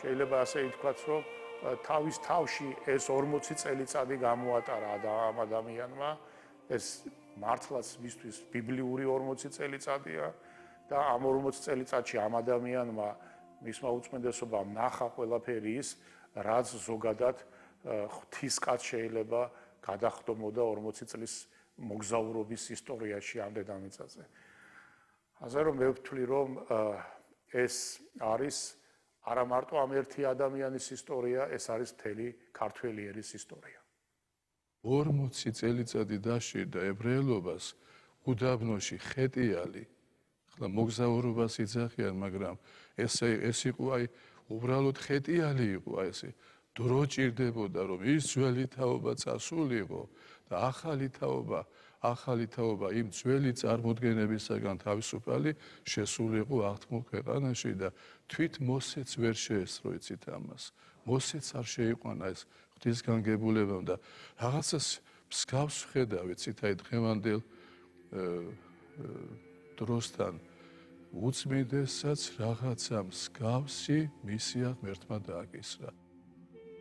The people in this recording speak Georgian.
შეიძლება ასე ითქვას, რომ თავის თავში ეს 40 წელიწადი გამოატარა ამ ადამიანმა, ეს მართლაც მისთვის ბიბლიური 40 წელიწადია და ამ 40 წელიწადში ამ ადამიანმა მისმა უწმენდესობამ ნახა ყველაფერი ის, რაც ზოგადად ღვთისკაც შეიძლება გადახდომოდა 40 წლის მოგზაურობის ისტორიაში ამ დედამიწაზე. ასე რომ მე ვთვლი, რომ ეს არის არა მარტო ამ ერთი ადამიანის ისტორია, ეს არის მთელი ქართველი ერის ისტორია. 40 წელიწადი დაშირდა ებრაელობას უდაბნოში ხეტიალი. ახლა მოგზაურობას იძახიან, მაგრამ ეს იყო აი უბრალოდ ხეტიალი იყო აი ესე. დრო ჭირდებოდა, რომ ის ძველი თაობა წასულიყო და ახალი თაობა იმ ძველი წარმოდგენებისაგან თავისუფალი შესულიყო აღთქმულ ქვეყანაში და თვით მოსეც ვერ შეესწრო იცით ამას. მოსეც არ შეიყვანა ეს ღვთისგანგებულებამ და რაღაცას მსგავს ხედავ იცით აი დღევანდელ დროსთან უწმინდესაც რაღაცა მსგავსი მისია ღმერთმა დააკისრა.